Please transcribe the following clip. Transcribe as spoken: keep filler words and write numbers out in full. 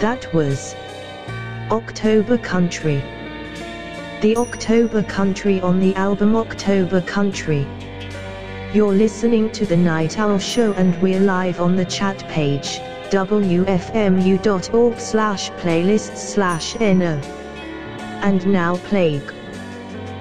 That was October Country. The October Country on the album October Country. You're listening to The Night Owl Show and we're live on the chat page, w f m u dot org slash playlists slash n o. And now Plague.